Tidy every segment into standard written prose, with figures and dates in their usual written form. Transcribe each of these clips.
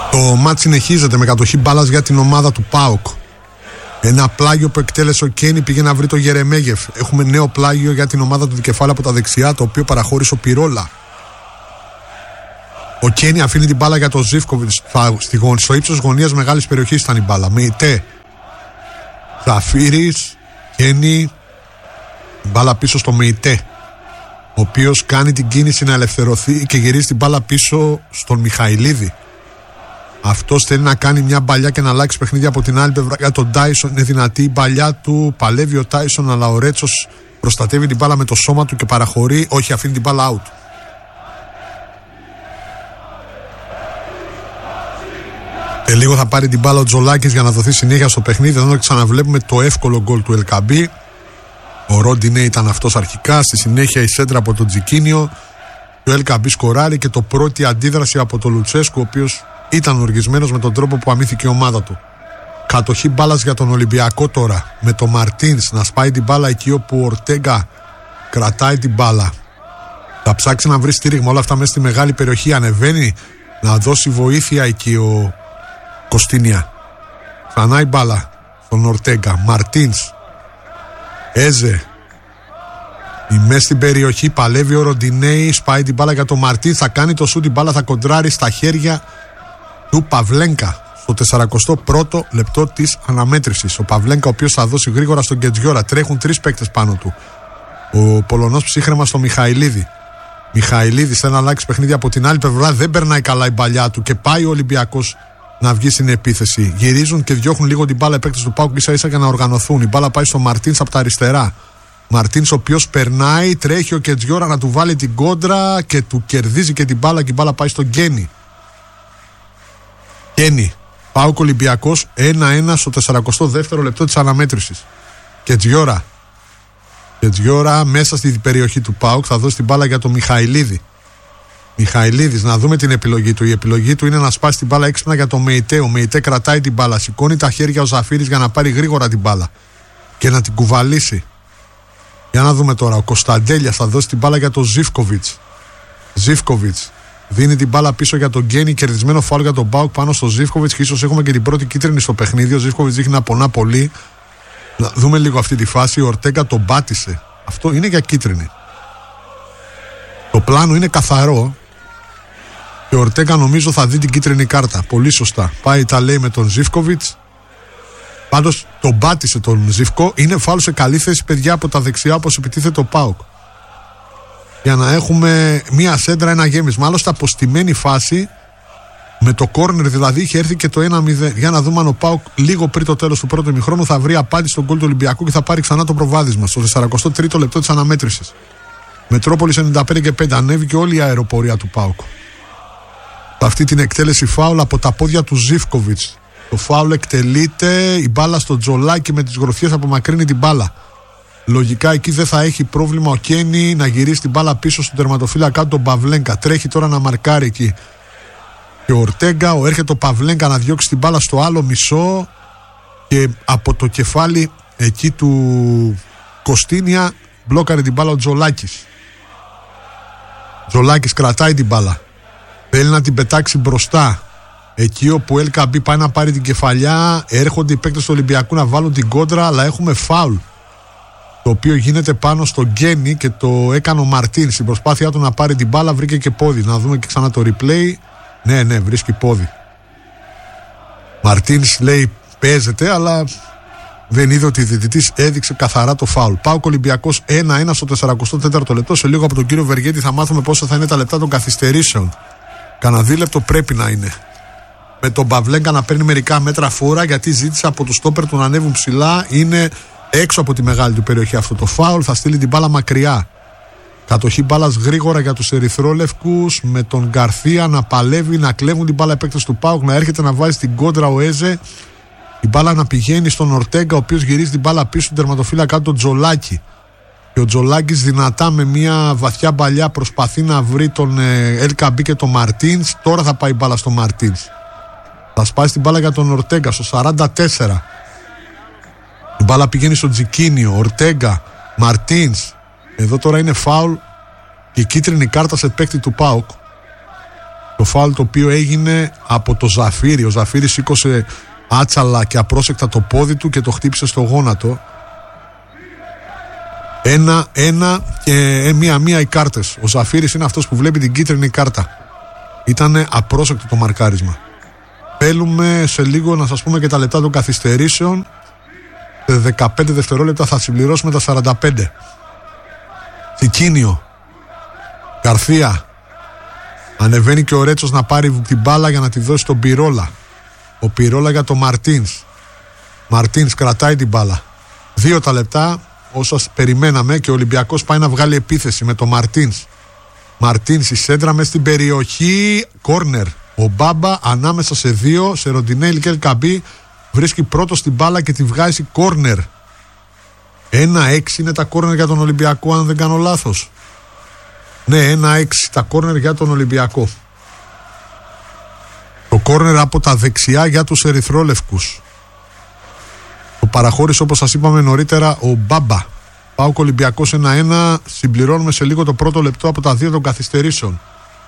Το μάτς συνεχίζεται με κατοχή μπάλας για την ομάδα του ΠΑΟΚ. Ένα πλάγιο που εκτέλεσε ο Κένι πήγε να βρει το Γερεμέγεφ. Έχουμε νέο πλάγιο για την ομάδα του Δικεφάλα από τα δεξιά, το οποίο παραχώρησε ο Πυρόλα. Ο Κένι αφήνει την μπάλα για το Ζίβκοβιτς. Στο ύψος γωνίας μεγάλης περιοχής ήταν η μπάλα. Μεϊτέ. Ζαφύρης. Κένι. Μπάλα πίσω στο Μεϊτέ, ο οποίος κάνει την κίνηση να ελευθερωθεί και γυρίζει την μπάλα πίσω στον Μιχαηλίδη. Αυτός θέλει να κάνει μια μπαλιά και να αλλάξει παιχνίδι από την άλλη πλευρά για τον Τάισον. Είναι δυνατή η μπαλιά του. Παλεύει ο Τάισον, αλλά ο Ρέτσος προστατεύει την μπάλα με το σώμα του και παραχωρεί. Όχι, αφήνει την μπάλα out. Και λίγο θα πάρει την μπάλα ο Τζολάκης για να δοθεί συνέχεια στο παιχνίδι. Εδώ ξαναβλέπουμε το εύκολο γκολ του Ελκαμπή. Ο Ροντινέ ήταν αυτός αρχικά. Στη συνέχεια η σέντρα από τον Τζικίνιο. Το Ελκαμπή σκοράρει και το πρώτη αντίδραση από τον Λουτσέσκου, ο οποίος ήταν οργισμένος με τον τρόπο που αμύθηκε η ομάδα του. Κατοχή μπάλας για τον Ολυμπιακό τώρα. Με τον Μαρτίνς να σπάει την μπάλα εκεί όπου ο Ορτέγκα κρατάει την μπάλα. Θα ψάξει να βρει στήριγμα, όλα αυτά μέσα στη μεγάλη περιοχή. Ανεβαίνει να δώσει βοήθεια εκεί ο Κωστίνια. Ξανά η μπάλα στον Ορτέγκα. Μαρτίνς. Έζε. Η μέση στην περιοχή, παλεύει ο Ροντινέη, σπάει την μπάλα για τον Μαρτίν, θα κάνει το σούτ, την μπάλα θα κοντράρει στα χέρια του Παυλένκα στο 41ο λεπτό της αναμέτρησης. Ο Παυλένκα, ο οποίος θα δώσει γρήγορα στον Κετζιόρα. Τρέχουν 3 παίκτες πάνω του. Ο Πολωνός ψύχρεμα στο Μιχαηλίδη. Μιχαηλίδης θέλει να αλλάξει παιχνίδι από την άλλη πλευρά, δεν περνάει καλά η μπαλιά του και πάει ο Ολυμπιακός να βγει στην επίθεση. Γυρίζουν και διώχνουν λίγο την μπάλα οι παίκτες του ΠΑΟΚ ίσα-ίσα για να οργανωθούν. Η μπάλα πάει στο Μαρτίνς από τα αριστερά. Μαρτίνς, ο οποίος περνάει, τρέχει ο Κετζιόρα να του βάλει την κόντρα και του κερδίζει και την μπάλα και η μπάλα πάει στον Γκένι. Γκένι. ΠΑΟΚ Ολυμπιακός 1-1 στο 42ο λεπτό της αναμέτρησης. Κετζιόρα. Κετζιόρα μέσα στη περιοχή του ΠΑΟΚ θα δώσει την μπάλα για τον Μιχαηλίδη. Μιχαηλίδης, να δούμε την επιλογή του. Η επιλογή του είναι να σπάσει την μπάλα έξυπνα για τον Μεϊτέ. Ο Μεϊτέ κρατάει την μπάλα, σηκώνει τα χέρια ο Ζαφύρης για να πάρει γρήγορα την μπάλα και να την κουβαλήσει. Για να δούμε τώρα. Ο Κωνσταντέλιας θα δώσει την μπάλα για τον Ζίβκοβιτς. Ζίβκοβιτς δίνει την μπάλα πίσω για τον Γκένι. Κερδισμένο φάουλ για τον ΠΑΟΚ πάνω στο Ζίβκοβιτς. Και ίσως έχουμε και την πρώτη κίτρινη στο παιχνίδι. Ο Ζίβκοβιτς δείχνει να πονά πολύ. Να δούμε λίγο αυτή τη φάση. Ο Ορτέγκα τον πάτησε. Αυτό είναι για κίτρινη. Το πλάνο είναι καθαρό. Και ο Ορτέγκα νομίζω θα δει την κίτρινη κάρτα. Πολύ σωστά. Πάει τα λέει με τον Ζίβκοβιτς. Πάντως τον πάτησε τον Ζιβκό. Είναι φάουλ σε καλή θέση, παιδιά, από τα δεξιά, όπως επιτίθεται ο ΠΑΟΚ. Για να έχουμε μία σέντρα, ένα γέμισμα. Άλλωστε, αποστημένη φάση με το κόρνερ, δηλαδή είχε έρθει και το 1-0. Για να δούμε αν ο ΠΑΟΚ λίγο πριν το τέλος του πρώτου ημιχρόνου θα βρει απάντηση στον γκολ του Ολυμπιακού και θα πάρει ξανά το προβάδισμα στο 43ο λεπτό της αναμέτρησης. Μετρόπολης 95-5. Ανέβηκε όλη η αεροπορία του ΠΑΟΚ. Αυτή την εκτέλεση φάουλ από τα πόδια του Ζίβκοβιτς. Το φάουλ εκτελείται, η μπάλα στο Τζολάκι με τις γροθιές απομακρύνει την μπάλα. Λογικά εκεί δεν θα έχει πρόβλημα ο Κένι να γυρίσει την μπάλα πίσω στον τερματοφύλακα του τον Παυλένκα. Τρέχει τώρα να μαρκάρει εκεί. Και ο Ορτέγκα, έρχεται ο Παυλένκα να διώξει την μπάλα στο άλλο μισό και από το κεφάλι εκεί του Κωστίνια μπλόκαρε την μπάλα ο Τζολάκης. Τζολάκης κρατάει την μπάλα. Θέλει να την πετάξει μπροστά. Εκεί όπου ο Ελκαμπή πάει να πάρει την κεφαλιά, έρχονται οι παίκτες του Ολυμπιακού να βάλουν την κόντρα, αλλά έχουμε φάουλ. Το οποίο γίνεται πάνω στο Γκένι και το έκανε ο Μαρτίν. Στην προσπάθειά του να πάρει την μπάλα, βρήκε και πόδι. Να δούμε και ξανά το replay. Ναι, βρίσκει πόδι. Μαρτίν λέει παίζεται, αλλά δεν είδε ότι η διαιτητής έδειξε καθαρά το φάουλ. ΠΑΟΚ Ολυμπιακός 1-1 στο 44ο λεπτό. Σε λίγο από τον κύριο Βεργέτη θα μάθουμε πόσα θα είναι τα λεπτά των καθυστερήσεων. Κανα δίλεπτο πρέπει να είναι. Με τον Παυλένκα να παίρνει μερικά μέτρα φόρα, γιατί ζήτησε από τους στόπερ του να ανέβουν ψηλά. Είναι έξω από τη μεγάλη του περιοχή αυτό το φάουλ. Θα στείλει την μπάλα μακριά. Κατοχή μπάλας γρήγορα για τους ερυθρόλευκους. Με τον Γκαρθία να παλεύει, να κλέβουν την μπάλα οι παίκτες του ΠΑΟΚ. Να έρχεται να βάζει την κόντρα ο Έζε. Η μπάλα να πηγαίνει στον Ορτέγκα, ο οποίος γυρίζει την μπάλα πίσω στον τερματοφύλακα του τον Τζολάκη. Και ο Τζολάκης δυνατά με μια βαθιά μπαλιά προσπαθεί να βρει τον Ελκαμπή και τον Μαρτίνς. Τώρα θα πάει η μπάλα στον Μαρτίνς. Θα σπάσει την μπάλα για τον Ορτέγκα στο 44. Η μπάλα πηγαίνει στο Τζικίνιο. Ορτέγκα, Μαρτίνς. Εδώ τώρα είναι φάουλ και κίτρινη κάρτα σε παίκτη του ΠΑΟΚ. Το φάουλ το οποίο έγινε από το Ζαφύρι. Ο Ζαφύρι σήκωσε άτσαλα και απρόσεκτα το πόδι του και το χτύπησε στο γόνατο. 1-1 και μία οι κάρτες. Ο Ζαφύρης είναι αυτός που βλέπει την κίτρινη κάρτα. Ήτανε απρόσεκτο το μαρκάρισμα. Θέλουμε σε λίγο να σας πούμε και τα λεπτά των καθυστερήσεων. Σε 15 δευτερόλεπτα θα συμπληρώσουμε τα 45. Τσικίνιο, Καρθία. Ανεβαίνει και ο Ρέτσος να πάρει την μπάλα για να τη δώσει στον Πυρόλα. Ο Πυρόλα για τον Μαρτίνς. Μαρτίνς κρατάει την μπάλα. 2 τα λεπτά όσα περιμέναμε και ο Ολυμπιακός πάει να βγάλει επίθεση με τον Μαρτίνς. Μαρτίνς η σέντρα μες στην περιοχή. Κόρνερ. Ο Μπάμπα ανάμεσα σε 2, σε Ροντινέλη και Ελκαμπή, βρίσκει πρώτο στην μπάλα και τη βγάζει κόρνερ. 1-6 είναι τα κόρνερ για τον Ολυμπιακό, αν δεν κάνω λάθος. Ναι, 1-6 τα κόρνερ για τον Ολυμπιακό. Το κόρνερ από τα δεξιά για τους ερυθρόλευκους. Το παραχώρησε, όπως σας είπαμε νωρίτερα, ο Μπάμπα. ΠΑΟΚ Ολυμπιακός 1-1. Συμπληρώνουμε σε λίγο το πρώτο λεπτό από τα 2 των καθυστερήσεων.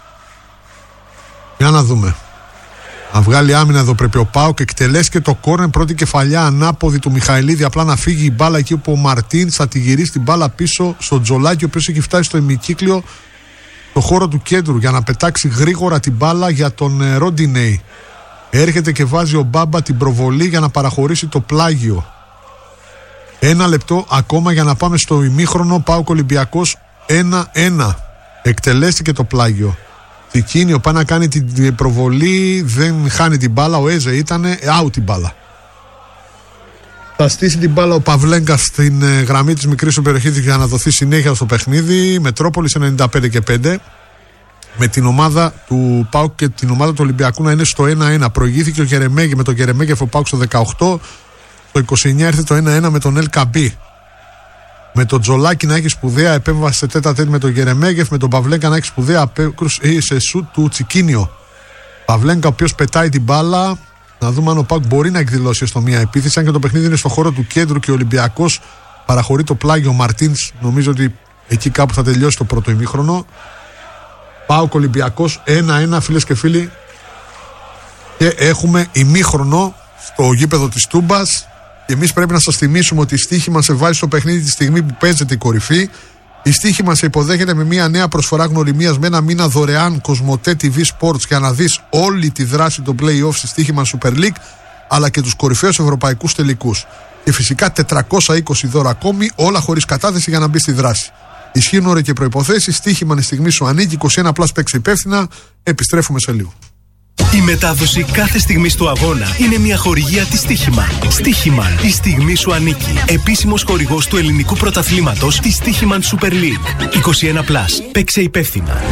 Για να δούμε. Να βγάλει άμυνα εδώ πρέπει ο ΠΑΟΚ. Εκτελέσει και το κόρνερ. Πρώτη κεφαλιά ανάποδη του Μιχαηλίδη. Απλά να φύγει η μπάλα εκεί όπου ο Μαρτίν θα τη γυρίσει την μπάλα πίσω στο Τζολάκι, ο οποίος έχει φτάσει στο ημικύκλιο, στο χώρο του κέντρου, για να πετάξει γρήγορα την μπάλα για τον Ροντινέι. Έρχεται και βάζει ο Μπάμπα την προβολή για να παραχωρήσει το πλάγιο. 1 λεπτό ακόμα για να πάμε στο ημίχρονο. ΠΑΟΚ Ολυμπιακός 1-1. Εκτελέστηκε το πλάγιο. Τσικίνιο πάει να κάνει την προβολή, δεν χάνει την μπάλα. Ο Έζε ήτανε out την μπάλα. Θα στήσει την μπάλα ο Παυλέγκα στην γραμμή της μικρής του περιοχής για να δοθεί συνέχεια στο παιχνίδι. Μετρόπολης 95 και 5. Με την ομάδα του ΠΑΟΚ και την ομάδα του Ολυμπιακού να είναι στο 1-1. Προηγήθηκε ο Γερεμέγεφ με τον Γερεμέγεφ ο ΠΑΟΚ στο 18. Το 29 ήρθε το 1-1 με τον Ελκαμπή. Με τον Τζολάκι να έχει σπουδαία επέμβαση σε τέτα-τέτ με τον Γερεμέγεφ. Με τον Παυλέγκα να έχει σπουδαία σε σουτ του Τσικίνιο. Παυλέγκα ο οποίος πετάει την μπάλα. Να δούμε αν ο ΠΑΟΚ μπορεί να εκδηλώσει στο μία επίθεση. Αν και το παιχνίδι είναι στο χώρο του κέντρου και ο Ολυμπιακός παραχωρεί το πλάγιο. Μαρτίνς νομίζω ότι εκεί κάπου θα τελειώσει το πρώτο ημίχρονο. ΠΑΟΚ Ολυμπιακός 1-1 φίλες και φίλοι. Και έχουμε ημίχρονο στο γήπεδο της Τούμπας. Και εμείς πρέπει να σας θυμίσουμε ότι η στοίχημα σε βάζει στο παιχνίδι τη στιγμή που παίζεται η κορυφή. Η στοίχημα σε υποδέχεται με μια νέα προσφορά γνωριμίας με 1 μήνα δωρεάν Κοσμοτέ TV Sports για να δεις όλη τη δράση των play-off στη στοίχημα Super League, αλλά και τους κορυφαίους ευρωπαϊκούς τελικούς. Και φυσικά 420 δώρα ακόμη, όλα χωρίς κατάθεση για να μπει στη δράση. Ισχύουν όροι και προϋποθέσεις. Στοίχημα η στιγμή σου ανήκει. 21+ παίξει υπεύθυνα. Επιστρέφουμε σε λίγο. Η μετάδοση κάθε στιγμής του αγώνα είναι μια χορηγία της Στοίχημαν. Στοίχημαν, η στιγμή σου ανήκει. Επίσημος χορηγός του ελληνικού πρωταθλήματος της Στοίχημαν Super League. 21+. Παίξε υπεύθυνα.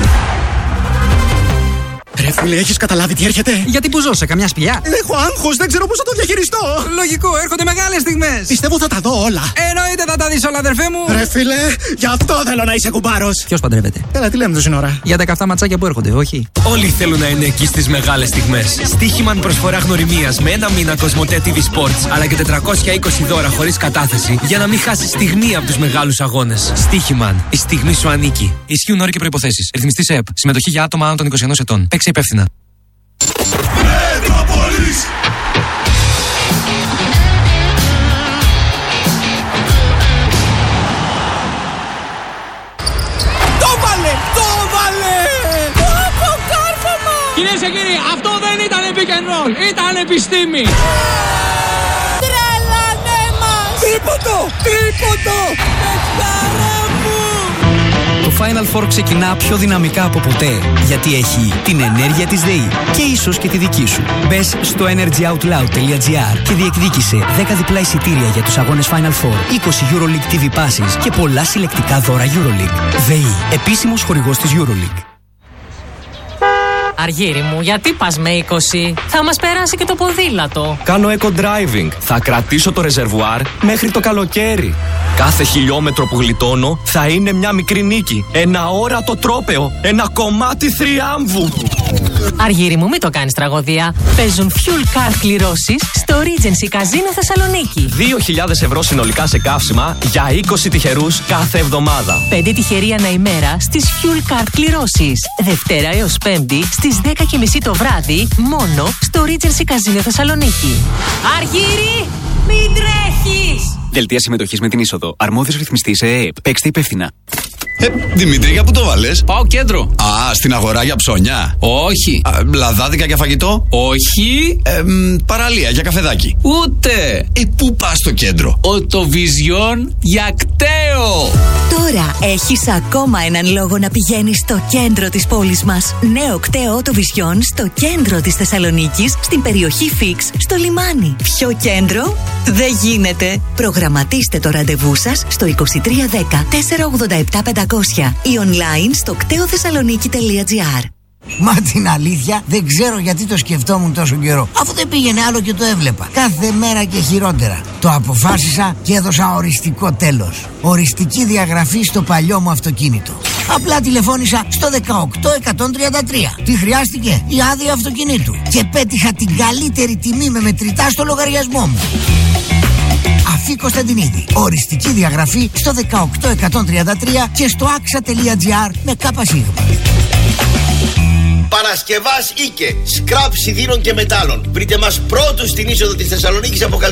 Ρε φίλε, έχεις καταλάβει τι έρχεται? Γιατί που ζω, σε καμιά σπηλιά? Έχω άγχος, δεν ξέρω πώς θα το διαχειριστώ. Λογικό, έρχονται μεγάλες στιγμές. Πιστεύω θα τα δω όλα. Εννοείται θα τα δεις όλα, αδερφέ μου. Ρε φίλε, γι' αυτό θέλω να είσαι κουμπάρος. Ποιος παντρεύεται? Έλα, τι λέμε τόση ώρα? Για τα καυτά ματσάκια που έρχονται, όχι? Όλοι θέλουν να είναι εκεί στις μεγάλες στιγμές. Στοίχημαν προσφορά γνωριμίας με 1 μήνα Κοσμοτέ TV Sports, αλλά και 420 δώρα χωρίς κατάθεση για να μην χάσεις στιγμή από τους μεγάλους αγώνες. Στοίχημαν, η στιγμή σου ανήκει. Ισχύουν όροι και προϋποθέσεις. Ρυθμιστής ΕΕΠ. Συμμετοχή για άτομα άνω των 21 ετών. Παίξε υπεύθυνα. Μετρόπολης. Το βάλε! Πω, κάρφωμα! Κυρίες και κύριοι, αυτό δεν ήταν pick and roll, ήταν επιστήμη. Τρέλανε μας! Τρίποντο! Πετάρα μου! Το Final Four ξεκινά πιο δυναμικά από ποτέ, γιατί έχει την ενέργεια της ΔΕΗ και ίσως και τη δική σου. Μπες στο energyoutloud.gr και διεκδίκησε 10 διπλά εισιτήρια για τους αγώνες Final Four, 20 EuroLeague TV passes και πολλά συλλεκτικά δώρα EuroLeague. ΔΕΗ, επίσημος χορηγός της EuroLeague. Αργύρι μου, γιατί πας με 20? Θα μας περάσει και το ποδήλατο. Κάνω eco-driving. Θα κρατήσω το ρεζερβουάρ μέχρι το καλοκαίρι. Κάθε χιλιόμετρο που γλιτώνω θα είναι μια μικρή νίκη. Ένα όρατο τρόπαιο. Ένα κομμάτι θριάμβου. Αργύρι μου, μην το κάνεις τραγωδία. Παίζουν fuel card κληρώσεις στο Regency Casino Θεσσαλονίκη. 2.000 ευρώ συνολικά σε καύσιμα για 20 τυχερούς κάθε εβδομάδα. 5 τυχεροί ανά ημέρα στις fuel card κληρώσεις. Δευτέρα έως Πέμπτη στις στις 10:30 το βράδυ, μόνο στο Regency Casino Θεσσαλονίκη. Αργύρι, μην τρέχεις! Δελτία συμμετοχής με την είσοδο. Αρμόδιος ρυθμιστής ΕΕΠ. Παίξτε υπεύθυνα. Δημήτρη, για πού το βάλες? Πάω κέντρο. Α, στην αγορά για ψώνια. Όχι. Λαδάδικα για φαγητό. Όχι. Παραλία για καφεδάκι. Ούτε. Πού πας στο κέντρο? Οτοβιζιόν για κταίο. Τώρα έχεις ακόμα έναν λόγο να πηγαίνεις στο κέντρο της πόλης μας. Νέο κταίο Οτοβιζιόν στο κέντρο της Θεσσαλονίκης, στην περιοχή Φίξ, στο λιμάνι. Ποιο κέντρο? Δεν γίνεται. Προγραμματίστε το ραντεβού σας στο 2310 487 500 ή online στο κτεοθεσσαλονίκη.gr. Μα την αλήθεια δεν ξέρω γιατί το σκεφτόμουν τόσο καιρό. Αφού δεν πήγαινε άλλο και το έβλεπα. Κάθε μέρα και χειρότερα. Το αποφάσισα και έδωσα οριστικό τέλος. Οριστική διαγραφή στο παλιό μου αυτοκίνητο. Απλά τηλεφώνησα στο 18133. Τι χρειάστηκε? Η άδεια αυτοκινήτου. Και πέτυχα την καλύτερη τιμή με μετρητά στο λογαριασμό μου. Αφή Κωνσταντινίδη. Οριστική διαγραφή στο 18133 και στο axa.gr με ΚΣ. Παρασκευάς Ίκε, σκράπ σιδήρων και μετάλλων. Βρείτε μας πρώτους στην είσοδο της Θεσσαλονίκης από